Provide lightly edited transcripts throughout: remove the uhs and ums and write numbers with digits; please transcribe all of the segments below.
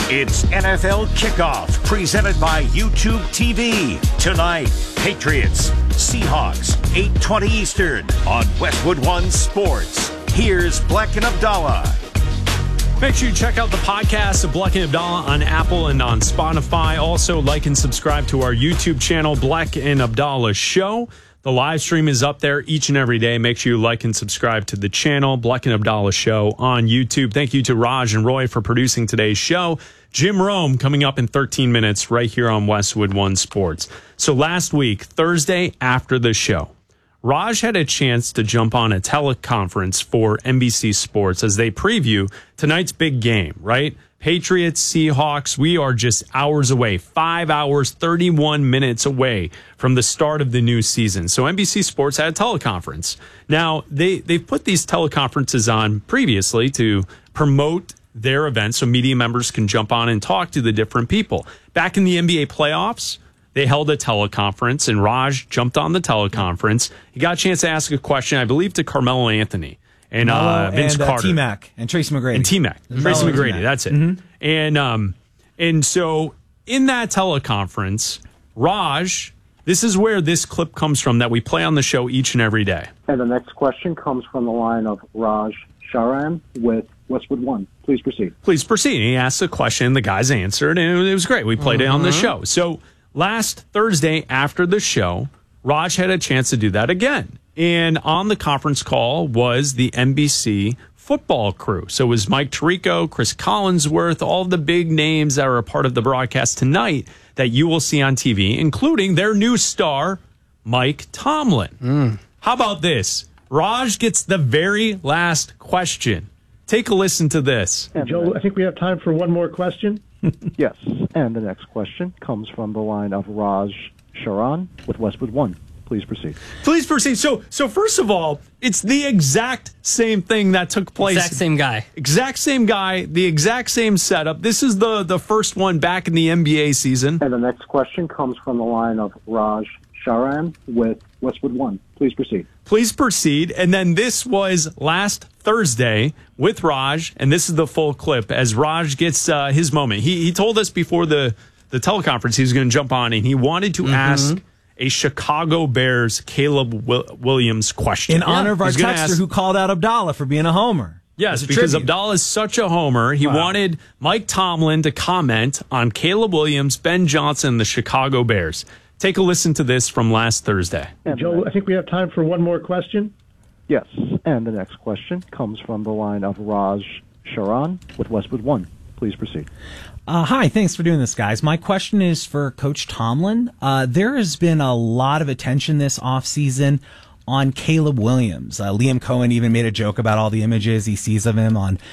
It's NFL Kickoff, presented by YouTube TV. Tonight, Patriots, Seahawks, 8:20 Eastern on Westwood One Sports. Here's Bleck and Abdallah. Make sure you check out the podcast of Bleck and Abdallah on Apple and on Spotify. Also, like and subscribe to our YouTube channel, Bleck and Abdallah Show. The live stream is up there each and every day. Make sure you like and subscribe to the channel, Bleck and Abdallah Show on YouTube. Thank you to Raj and Roy for producing today's show. Jim Rome coming up in 13 minutes right here on Westwood One Sports. So last week, Thursday after the show, Raj had a chance to jump on a teleconference for NBC Sports as they preview tonight's big game, right? Patriots, Seahawks, we are just hours away, 5 hours, 31 minutes away from the start of the new season. So NBC Sports had a teleconference. Now, they've put these teleconferences on previously to promote their events so media members can jump on and talk to the different people. Back in the NBA playoffs, they held a teleconference, and Raj jumped on the teleconference. He got a chance to ask a question, I believe, to Carmelo Anthony. And Vince Carter. T-Mac and Tracy McGrady. And T-Mac. Tracy McGrady, that's it. Mm-hmm. And so in that teleconference, Raj, this is where this clip comes from that we play on the show each and every day. And the next question comes from the line of Raj Sharan with Westwood One. Please proceed. Please proceed. He asked a question, the guys answered, and it was great. We played it on the show. So last Thursday after the show, Raj had a chance to do that again. And on the conference call was the NBC football crew. So it was Mike Tirico, Chris Collinsworth, all the big names that are a part of the broadcast tonight that you will see on TV, including their new star, Mike Tomlin. How about this? Raj gets the very last question. Take a listen to this. Joe, I think we have time for one more question. Yes. And the next question comes from the line of Raj Sharan with Westwood One. Please proceed. Please proceed. So first of all, it's the exact same thing that took place. Exact same guy. Exact same guy, the exact same setup. This is the first one back in the NBA season. And the next question comes from the line of Raj Sharan with Westwood One. Please proceed. Please proceed. And then this was last Thursday with Raj, and this is the full clip as Raj gets his moment. He told us before the teleconference he was going to jump on, and he wanted to ask a Chicago Bears Caleb Williams question. In honor of our texter who called out Abdallah for being a homer. Yes, because Abdallah is such a homer. He wanted Mike Tomlin to comment on Caleb Williams, Ben Johnson, and the Chicago Bears. Take a listen to this from last Thursday. And Joe, I think we have time for one more question. Yes. And the next question comes from the line of Raj Sharan with Westwood One. Please proceed. Hi, thanks for doing this, guys. My question is for Coach Tomlin. There has been a lot of attention this offseason on Caleb Williams. Liam Cohen even made a joke about all the images he sees of him on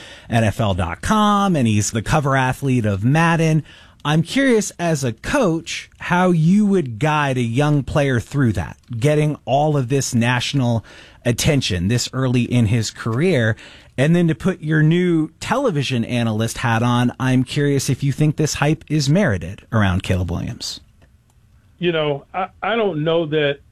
NFL.com, and he's the cover athlete of Madden. I'm curious, as a coach, how you would guide a young player through that, getting all of this national attention this early in his career. And then to put your new television analyst hat on, I'm curious if you think this hype is merited around Caleb Williams. You know, I don't know that